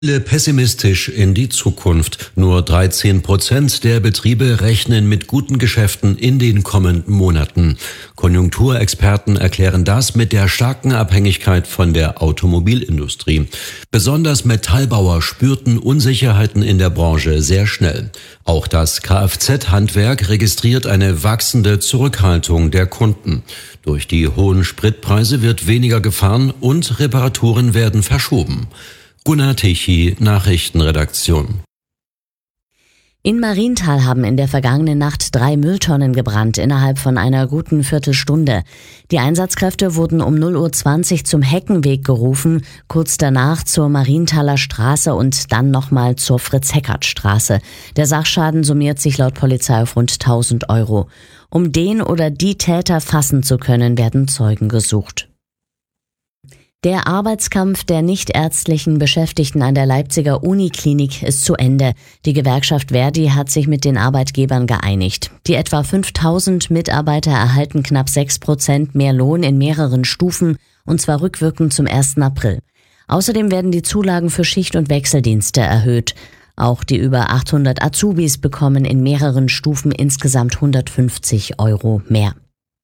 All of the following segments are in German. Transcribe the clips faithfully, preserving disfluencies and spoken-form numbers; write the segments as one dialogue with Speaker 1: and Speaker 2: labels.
Speaker 1: Pessimistisch in die Zukunft. Nur dreizehn Prozent der Betriebe rechnen mit guten Geschäften in den kommenden Monaten. Konjunkturexperten erklären das mit der starken Abhängigkeit von der Automobilindustrie. Besonders Metallbauer spürten Unsicherheiten in der Branche sehr schnell. Auch das Kfz-Handwerk registriert eine wachsende Zurückhaltung der Kunden. Durch die hohen Spritpreise wird weniger gefahren und Reparaturen werden verschoben. Gunnar Tichy, Nachrichtenredaktion.
Speaker 2: In Marienthal haben in der vergangenen Nacht drei Mülltonnen gebrannt, innerhalb von einer guten Viertelstunde. Die Einsatzkräfte wurden um null Uhr zwanzig zum Heckenweg gerufen, kurz danach zur Marienthaler Straße und dann nochmal zur Fritz-Heckert-Straße. Der Sachschaden summiert sich laut Polizei auf rund tausend Euro. Um den oder die Täter fassen zu können, werden Zeugen gesucht. Der Arbeitskampf der nichtärztlichen Beschäftigten an der Leipziger Uniklinik ist zu Ende. Die Gewerkschaft Verdi hat sich mit den Arbeitgebern geeinigt. Die etwa fünftausend Mitarbeiter erhalten knapp sechs Prozent mehr Lohn in mehreren Stufen, und zwar rückwirkend zum ersten April. Außerdem werden die Zulagen für Schicht- und Wechseldienste erhöht. Auch die über achthundert Azubis bekommen in mehreren Stufen insgesamt hundertfünfzig Euro mehr.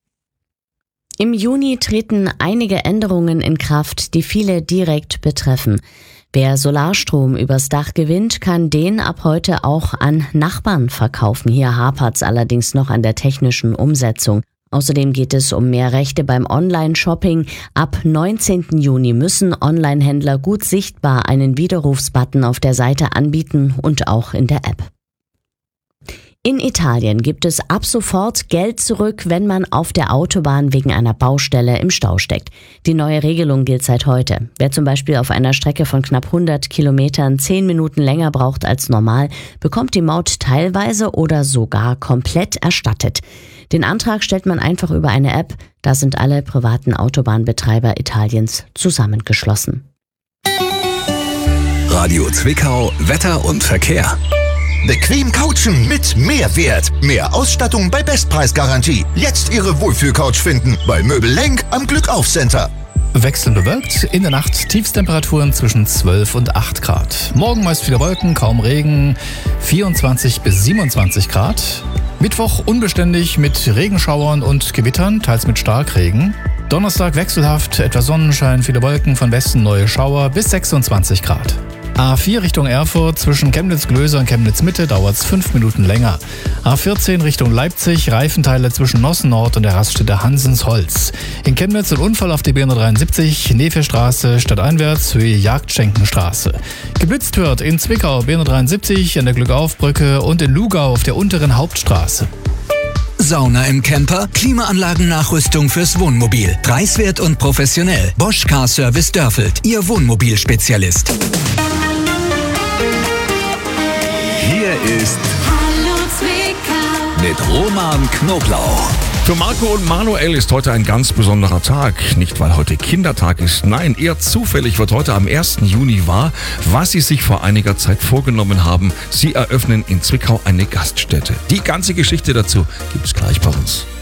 Speaker 2: Im Juni treten einige Änderungen in Kraft, die viele direkt betreffen. Wer Solarstrom übers Dach gewinnt, kann den ab heute auch an Nachbarn verkaufen. Hier hapert's allerdings noch an der technischen Umsetzung. Außerdem geht es um mehr Rechte beim Online-Shopping. Ab neunzehnten Juni müssen Online-Händler gut sichtbar einen Widerrufsbutton auf der Seite anbieten und auch in der App. In Italien gibt es ab sofort Geld zurück, wenn man auf der Autobahn wegen einer Baustelle im Stau steckt. Die neue Regelung gilt seit heute. Wer zum Beispiel auf einer Strecke von knapp hundert Kilometern zehn Minuten länger braucht als normal, bekommt die Maut teilweise oder sogar komplett erstattet. Den Antrag stellt man einfach über eine App. Da sind alle privaten Autobahnbetreiber Italiens zusammengeschlossen.
Speaker 3: Radio Zwickau, Wetter und Verkehr.
Speaker 4: Bequem couchen mit Mehrwert. Mehr Ausstattung bei Bestpreisgarantie. Jetzt Ihre Wohlfühlcouch finden bei Möbel Lenk am Glückauf-Center.
Speaker 5: Wechselnd bewölkt, in der Nacht Tiefstemperaturen zwischen zwölf und acht Grad. Morgen meist viele Wolken, kaum Regen, vierundzwanzig bis siebenundzwanzig Grad. Mittwoch unbeständig mit Regenschauern und Gewittern, teils mit Starkregen. Donnerstag wechselhaft, etwas Sonnenschein, viele Wolken, von Westen neue Schauer bis sechsundzwanzig Grad. A vier Richtung Erfurt, zwischen Chemnitz-Glöser und Chemnitz-Mitte dauert es fünf Minuten länger. A vierzehn Richtung Leipzig, Reifenteile zwischen Nossen Nord und der Raststätte Hansensholz. In Chemnitz ein Unfall auf der B hundertdreiundsiebzig, Nefe-Straße, stadteinwärts, Höhe Jagdschenkenstraße. Geblitzt wird in Zwickau B hundertdreiundsiebzig an der Glückaufbrücke und in Lugau auf der unteren Hauptstraße.
Speaker 3: Sauna im Camper, Klimaanlagennachrüstung fürs Wohnmobil. Preiswert und professionell. Bosch Car Service Dörfeld, Ihr Wohnmobilspezialist. Hier ist
Speaker 6: Hallo Zwickau
Speaker 3: mit Roman Knoblauch.
Speaker 7: Für Marco und Manuel ist heute ein ganz besonderer Tag. Nicht, weil heute Kindertag ist, nein, eher zufällig wird heute am ersten Juni wahr, was sie sich vor einiger Zeit vorgenommen haben. Sie eröffnen in Zwickau eine Gaststätte. Die ganze Geschichte dazu gibt es gleich bei uns.